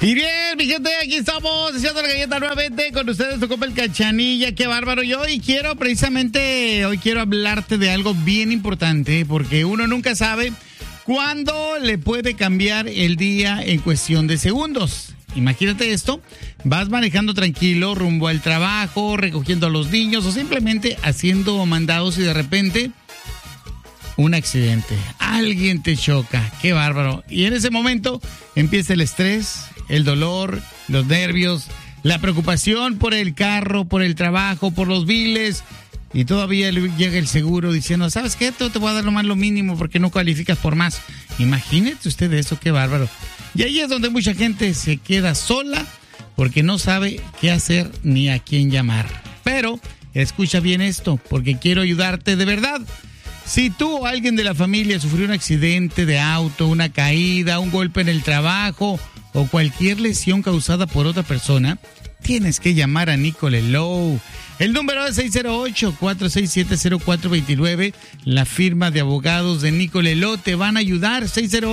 Y bien, mi gente, aquí estamos haciendo la galleta nuevamente con ustedes, tu compa el Cachanilla, qué bárbaro. Yo hoy quiero hablarte de algo bien importante, porque uno nunca sabe cuándo le puede cambiar el día en cuestión de segundos. Imagínate esto, vas manejando tranquilo rumbo al trabajo, recogiendo a los niños o simplemente haciendo mandados y de repente un accidente, alguien te choca, qué bárbaro. Y en ese momento empieza el estrés, el dolor, los nervios, la preocupación por el carro, por el trabajo, por los biles. Y todavía llega el seguro diciendo, ¿sabes qué? Te voy a dar nomás lo mínimo porque no calificas por más. Imagínate usted eso, qué bárbaro. Y ahí es donde mucha gente se queda sola porque no sabe qué hacer ni a quién llamar. Pero escucha bien esto, porque quiero ayudarte de verdad. Si tú o alguien de la familia sufrió un accidente de auto, una caída, un golpe en el trabajo o cualquier lesión causada por otra persona, tienes que llamar a Nicole Lowe. El número es 608-467-0429. La firma de abogados de Nicole Lowe te van a ayudar.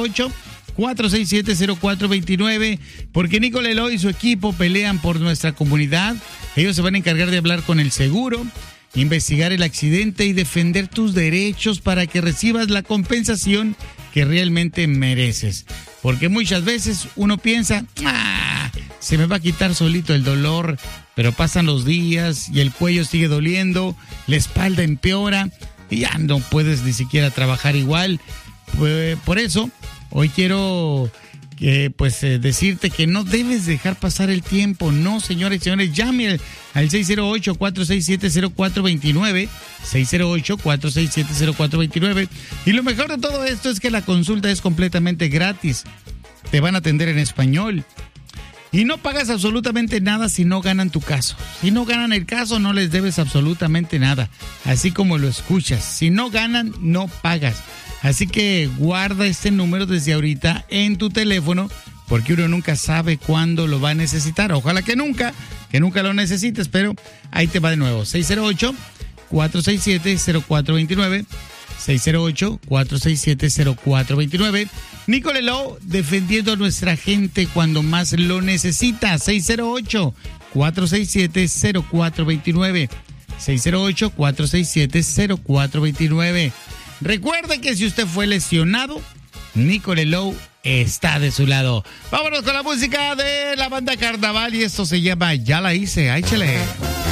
608-467-0429. Porque Nicole Lowe y su equipo pelean por nuestra comunidad. Ellos se van a encargar de hablar con el seguro, investigar el accidente y defender tus derechos para que recibas la compensación que realmente mereces. Porque muchas veces uno piensa, se me va a quitar solito el dolor, pero pasan los días y el cuello sigue doliendo, la espalda empeora y ya no puedes ni siquiera trabajar igual. Por eso, hoy quiero decirte que no debes dejar pasar el tiempo. No, señores y señores, llame al 608-467-0429, 608-467-0429. Y lo mejor de todo esto es que la consulta es completamente gratis. Te van a atender en español. Y no pagas absolutamente nada si no ganan tu caso. Si no ganan el caso, no les debes absolutamente nada. Así como lo escuchas. Si no ganan, no pagas. Así que guarda este número desde ahorita en tu teléfono, porque uno nunca sabe cuándo lo va a necesitar. Ojalá que nunca lo necesites, pero ahí te va de nuevo. 608-467-0429. 608-467-0429. Nicole Lowe, defendiendo a nuestra gente cuando más lo necesita. 608-467-0429. 608-467-0429. Recuerde que si usted fue lesionado, Nicole Lowe está de su lado. Vámonos con la música de la banda Carnaval y esto se llama Ya la hice. ¡Échale!